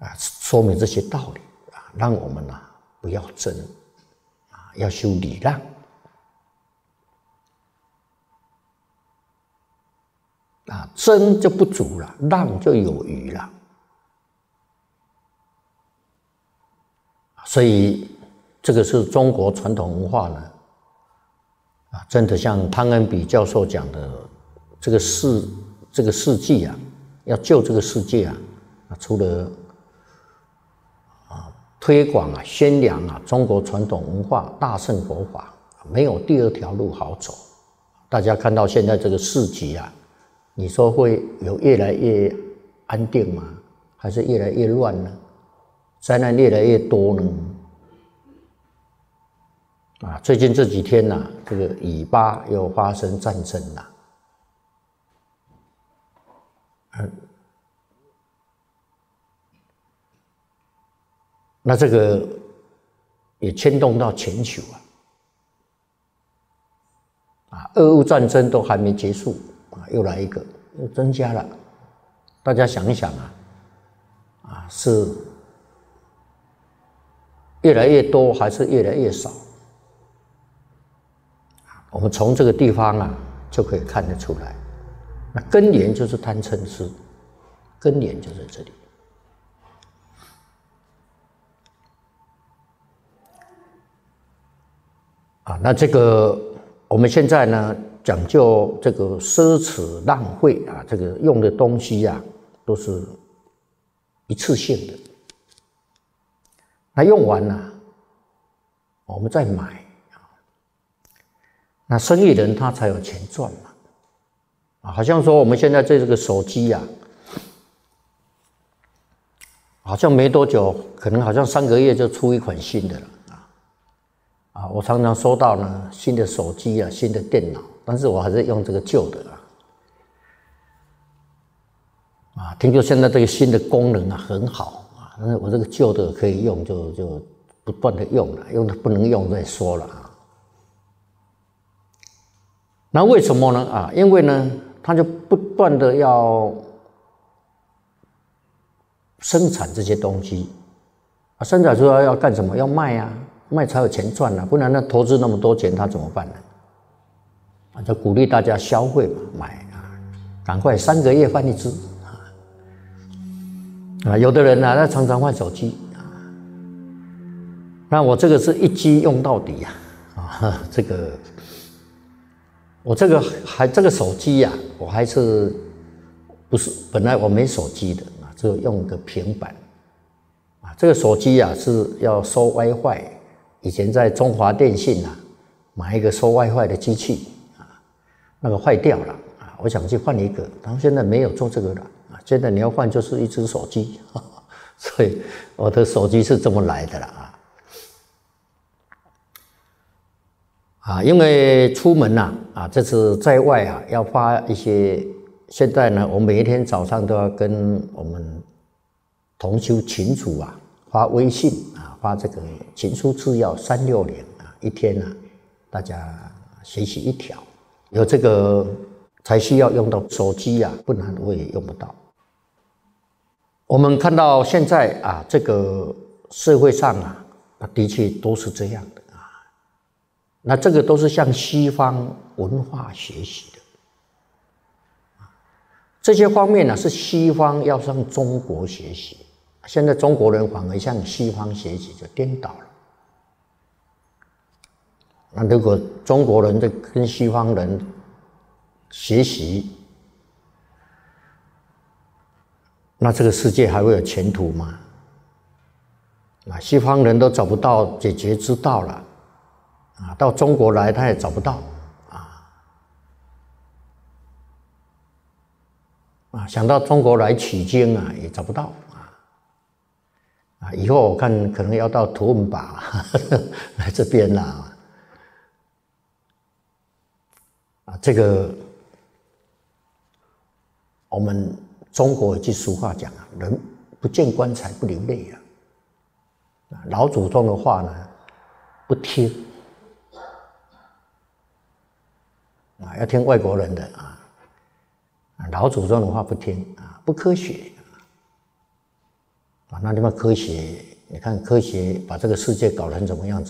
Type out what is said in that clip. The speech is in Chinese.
说明这些道理让我们不要争要修礼让争就不足了，让就有余了。所以这个是中国传统文化呢真的像汤恩比教授讲的，这个世纪要救这个世界除了推广宣扬中国传统文化大乘佛法，没有第二条路好走。大家看到现在这个世局你说会有越来越安定吗？还是越来越乱呢？灾难越来越多呢？最近这几天这个以巴又发生战争了。那这个也牵动到全球俄乌战争都还没结束又来一个，又增加了。大家想一想是越来越多还是越来越少？我们从这个地方就可以看得出来，那根源就是贪嗔痴，根源就在这里。那这个我们现在呢讲究这个奢侈浪费这个用的东西都是一次性的，那用完了我们再买那生意人他才有钱赚嘛好像说我们现在这个手机好像没多久，可能好像3个月就出一款新的了我常常收到呢新的手机新的电脑，但是我还是用这个旧的听说现在这个新的功能很好但是我这个旧的可以用就不断的用了，用的不能用再说了那为什么呢因为呢他就不断的要生产这些东西生产出来要干什么？要卖卖才有钱赚不然呢投资那么多钱他怎么办呢就鼓励大家消费嘛，买赶快3个月换一支有的人他常常换手机那我这个是一机用到底这个我这个手机我还是不是本来我没手机的只有用个平板这个手机是要收 WiFi， 以前在中华电信买一个收 WiFi 的机器那个坏掉了我想去换一个，然后现在没有做这个了现在你要换就是一只手机所以我的手机是这么来的了因为出门这次在外要发一些，现在呢我每一天早上都要跟我们同修群组发微信发这个情书制药360一天大家学习1条，有这个才需要用到手机不然我也用不到。我们看到现在这个社会上的确都是这样的那这个都是向西方文化学习的这些方面是西方要向中国学习，现在中国人反而向西方学习，就颠倒了。那如果中国人跟西方人学习，那这个世界还会有前途吗？西方人都找不到解决之道了到中国来他也找不到想到中国来取经也找不到以后我看可能要到图文巴来这边这个我们中国有句俗话讲人不见棺材不流泪老祖宗的话呢不听要听外国人的老祖宗的话不听不科学啊，那地方科学，你看科学把这个世界搞成什么样子？